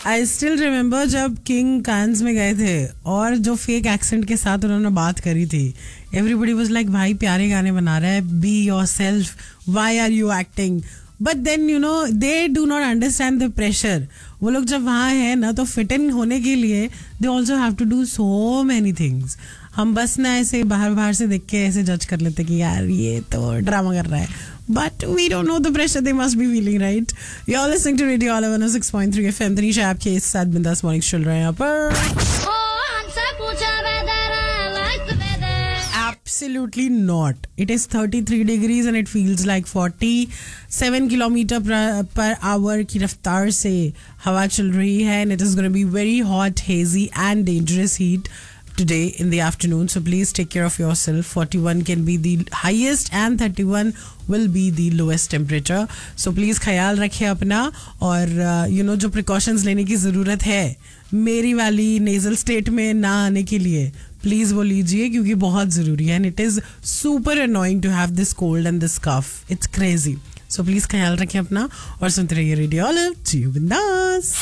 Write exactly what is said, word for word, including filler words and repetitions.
I still remember जब king कांस में गए थे और जो फेक एक्सेंट के साथ उन्होंने बात करी थी. एवरीबडी वाज लाइक भाई प्यारे गाने बना रहा है, be your self, Y are you acting. But then you know they do not understand the pressure. वो लोग जब वहाँ हैं ना तो फिट इन होने के लिए they also have to do so many things. हम बस ना ऐसे बाहर बाहर से देख के ऐसे जज कर लेते कि यार ये तो ड्रामा कर रहा है. But we don't know the pressure they must be feeling, right? You're listening to Radio Olive one oh six point three F M. Tanisha आपके साथ बिंदास मॉर्निंग चल रहा है यहाँ पर. Absolutely not. It is thirty-three degrees and it feels like forty-seven kilometer per hour की रफ्तार से हवा चल रही है. And it is going to be very hot, hazy and dangerous heat today in the afternoon, so please take care of yourself. forty-one can be the highest and thirty-one will be the lowest temperature, so please ख्याल रखें अपना. और you know जो precautions लेने की ज़रूरत है मेरी वाली नेजल स्टेट में ना आने के लिए, प्लीज़ वो लीजिए क्योंकि बहुत ज़रूरी है. And it is super annoying to have this cold and this cough. It's crazy. So please ख्याल रखें अपना और सुनते रहिए रेडियो ऑलिव. जी बिंदास.